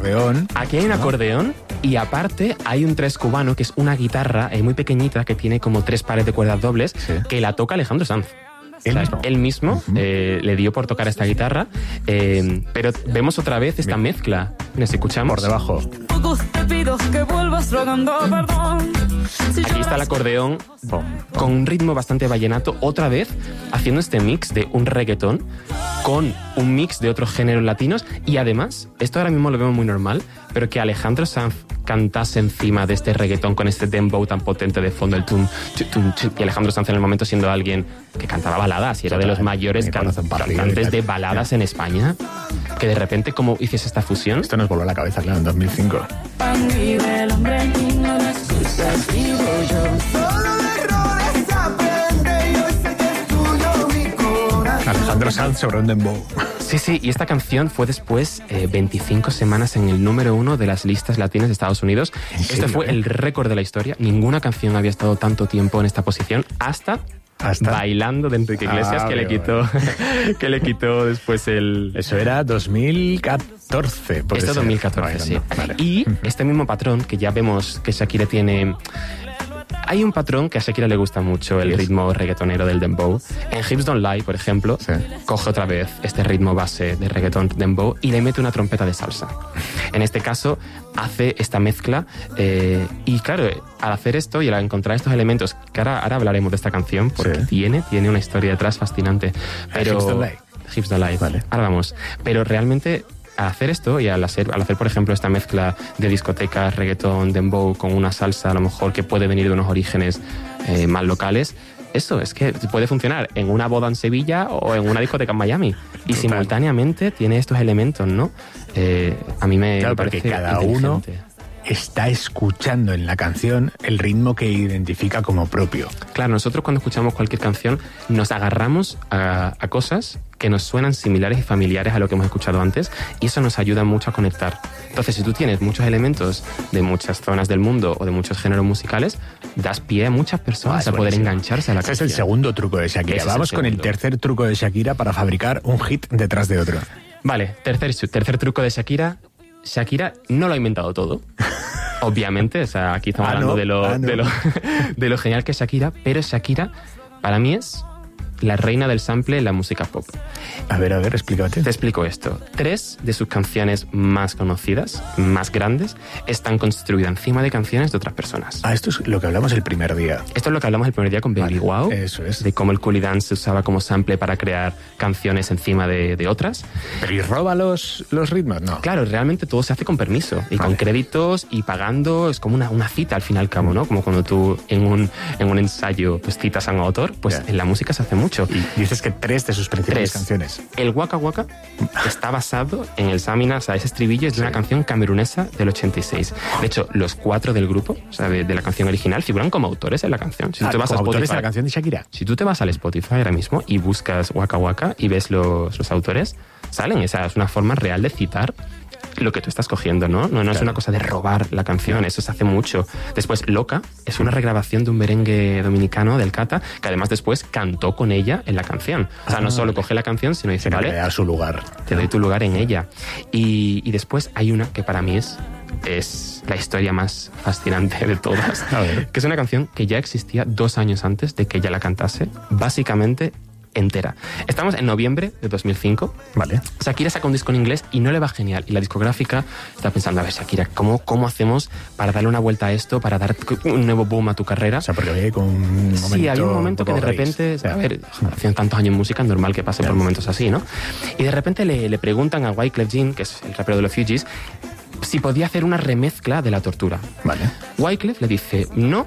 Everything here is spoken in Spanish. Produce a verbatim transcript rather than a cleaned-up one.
acordeón. Aquí hay un ¿no? acordeón y aparte hay un tres cubano que es una guitarra eh, muy pequeñita que tiene como tres pares de cuerdas dobles sí. que la toca Alejandro Sanz. Él mismo, él mismo uh-huh. eh, le dio por tocar esta guitarra, eh, pero vemos otra vez esta Bien. mezcla. Nos escuchamos. Por debajo. Aquí está el acordeón bom, bom. con un ritmo bastante vallenato, otra vez haciendo este mix de un reggaetón con un mix de otros géneros latinos y además, esto ahora mismo lo vemos muy normal, pero que Alejandro Sanz cantase encima de este reggaetón con este dembow tan potente de fondo, el tum, tum, tum, y Alejandro Sanz en el momento siendo alguien que cantaba baladas y era de los mayores can- cantantes de baladas sí. en España, que de repente, ¿cómo hiciese esta fusión? Esto nos voló a la cabeza, claro, en dos mil cinco. Alejandro Sanz sobre un dembow. Sí, sí, y esta canción fue después eh, veinticinco semanas en el número uno de las listas latinas de Estados Unidos. Este fue eh? el récord de la historia. Ninguna canción había estado tanto tiempo en esta posición hasta... Hasta Bailando de Enrique Iglesias, ah, que, le quitó, que le quitó después el... Eso era dos mil catorce. Esto es dos mil catorce, sí. Vale. Y este mismo patrón, que ya vemos que Shakira tiene... Hay un patrón que a Shakira le gusta mucho, el ritmo reggaetonero del dembow. En Hips Don't Lie, por ejemplo, sí. coge otra vez este ritmo base de reggaeton dembow y le mete una trompeta de salsa. En este caso, hace esta mezcla eh, y claro, al hacer esto y al encontrar estos elementos, que ahora, ahora hablaremos de esta canción, porque sí. tiene, tiene una historia detrás fascinante. Pero, Hips Don't Lie. Hips Don't Lie, vale. Ahora vamos. Pero realmente... Al hacer esto y al hacer, al hacer, por ejemplo, esta mezcla de discotecas, reggaetón, dembow con una salsa, a lo mejor que puede venir de unos orígenes eh, más locales, eso es que puede funcionar en una boda en Sevilla o en una discoteca en Miami. Y Total. simultáneamente tiene estos elementos, ¿no? Eh, a mí me, claro, me parece porque cada uno está escuchando en la canción el ritmo que identifica como propio. Claro, nosotros cuando escuchamos cualquier canción nos agarramos a, a cosas que nos suenan similares y familiares a lo que hemos escuchado antes y eso nos ayuda mucho a conectar. Entonces, si tú tienes muchos elementos de muchas zonas del mundo o de muchos géneros musicales, das pie a muchas personas ah, a poder engancharse a la canción. Ese es el segundo truco de Shakira. Ese Vamos el con el tercer truco de Shakira para fabricar un hit detrás de otro. Vale, tercer, tercer truco de Shakira. Shakira no lo ha inventado todo, obviamente, o sea, aquí estamos ah, hablando no, de, lo, ah, no. de, lo, de lo genial que es Shakira, pero Shakira para mí es la reina del sample en la música pop. A ver, a ver, explícate. Te explico esto. Tres de sus canciones más conocidas, más grandes, están construidas encima de canciones de otras personas. Ah, esto es lo que hablamos el primer día. Esto es lo que hablamos el primer día con Baby vale, Wow. Eso es. De cómo el Coolie Dance se usaba como sample para crear canciones encima de, de otras. Pero ¿y roba los, los ritmos? No. Claro, realmente todo se hace con permiso y vale. con créditos y pagando. Es como una, una cita al fin y al cabo, ¿no? Como cuando tú en un, en un ensayo pues citas a un autor, pues yeah. en la música se hace mucho. Y dices que tres de sus principales tres. canciones. El Waka Waka está basado en el Samina, o sea, ese estribillo es de sí. una canción camerunesa del ochenta y seis. De hecho, los cuatro del grupo, o sea, de, de la canción original, figuran como autores en la canción. Si ah, tú te vas como a Spotify, autores de la canción de Shakira. Si tú te vas al Spotify ahora mismo y buscas Waka Waka y ves los, los autores, salen. Esa es una forma real de citar lo que tú estás cogiendo, ¿no? No, no claro. es una cosa de robar la canción, claro. eso se hace mucho. Después, Loca es una regrabación de un merengue dominicano del Cata, que además después cantó con ella en la canción. O sea, ah, no solo coge la canción, sino dice, vale, te da su lugar. Te doy tu lugar en ella. Y, y después hay una que para mí es, es la historia más fascinante de todas, a ver. que es una canción que ya existía dos años antes de que ella la cantase, básicamente entera. Estamos en noviembre de dos mil cinco. Vale. Shakira saca un disco en inglés y no le va genial. Y la discográfica está pensando, a ver, Shakira, ¿cómo, cómo hacemos para darle una vuelta a esto, para dar un nuevo boom a tu carrera? O sea, porque había con un momento... Sí, había un momento que de repente... A ver, haciendo tantos años en música, es normal que pase por momentos así, ¿no? Y de repente le, le preguntan a Wyclef Jean, que es el rapero de los Fugees, si podía hacer una remezcla de La Tortura. Vale. Wyclef le dice, no,